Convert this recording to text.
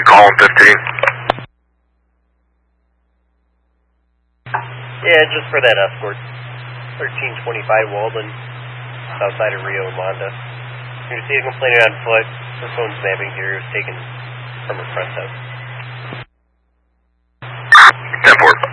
Calling 15. Yeah, just for that escort. 1325 Walden, south side of Rio Monda. You see a complainant on foot. Her phone's mapping here. It was taken from her front house. 10-4.